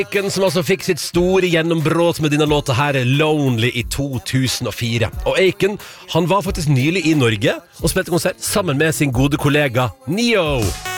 Aiken, som altså fikk sitt store gjennombrudd med denne låta her, Lonely, i 2004. Og Aiken, han var faktisk nylig i Norge og spilte konsert sammen med sin gode kollega Neo.